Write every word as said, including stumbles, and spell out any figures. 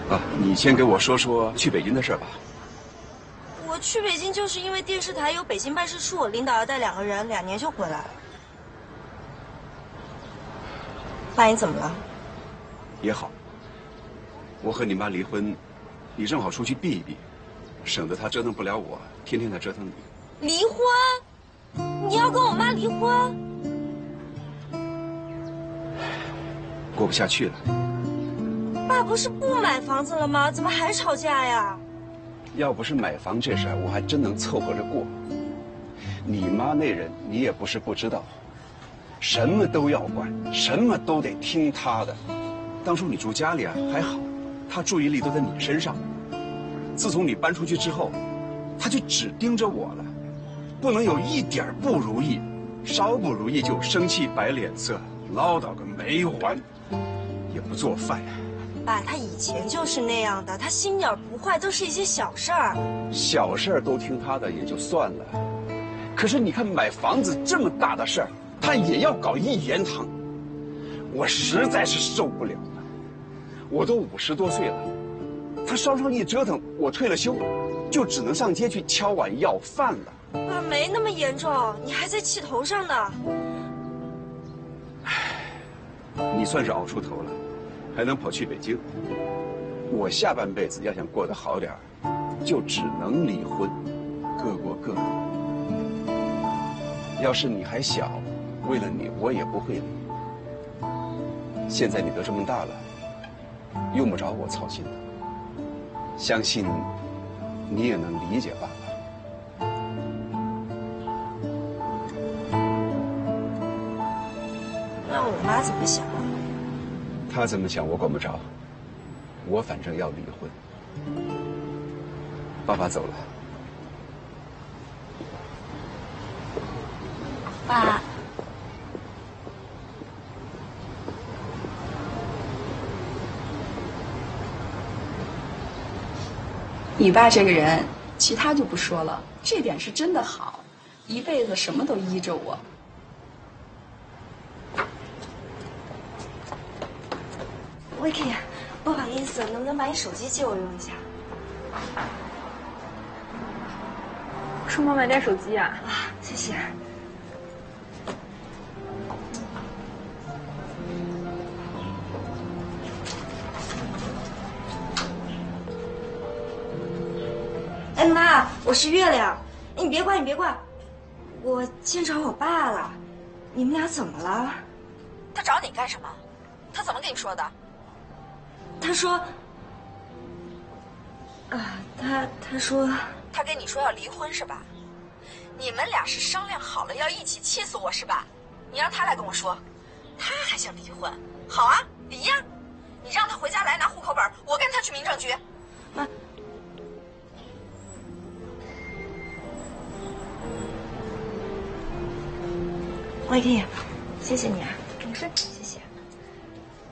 啊，你先给我说说去北京的事吧。 我去北京就是因为电视台有北京办事处，领导要带两个人，两年就回来了。爸，你怎么了？ 也好，我和你妈离婚，你正好出去避一避，省得她折腾不了我，天天在折腾你。 离婚？你要跟我妈离婚？ 过不下去了。 爸不是不买房子了吗？怎么还吵架呀？ 要不是买房这事儿，我还真能凑合着过。你妈那人，你也不是不知道，什么都要管，什么都得听她的。当初你住家里啊还好，她注意力都在你身上。自从你搬出去之后，她就只盯着我了，不能有一点不如意，稍不如意就生气摆脸色，唠叨个没完，也不做饭。 爸，他以前就是那样的，他心眼不坏，都是一些小事儿。 小事儿都听他的也就算了，可是你看买房子这么大的事儿，他也要搞一言堂，我实在是受不了了。我都五十多岁了，他稍稍一折腾，我退了休，就只能上街去敲碗要饭了。 爸，没那么严重，你还在气头上呢。 你算是熬出头了，还能跑去北京。我下半辈子要想过得好点儿，就只能离婚，各过各的。要是你还小，为了你我也不会离。现在你都这么大了，用不着我操心了。相信你也能理解爸爸。 那我妈怎么想？ 她怎么想我管不着，我反正要离婚。爸爸走了。 爸， 你爸这个人，其他就不说了，这点是真的好，一辈子什么都依着我。 维 K， 不好意思，能不能把你手机借我用一下？ 出门买点手机啊？ 啊，谢谢。哎妈，我是月亮。哎，你别挂，你别挂。我见着我爸了，你们俩怎么了？ 他找你干什么？他怎么跟你说的？ 他说，啊，他他说， 他跟你说要离婚是吧？你们俩是商量好了要一起气死我是吧？你让他来跟我说，他还想离婚？好啊，离呀！你让他回家来拿户口本，我跟他去民政局。 妈。维 K，谢谢你啊。 没事。